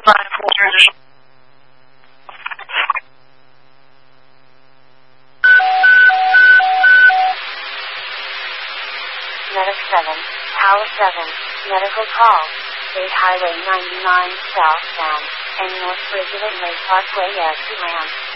Medic 7, Tower 7, medical call. State Highway 99 southbound, and North Bridget and Lake Parkway, yes, ma'am.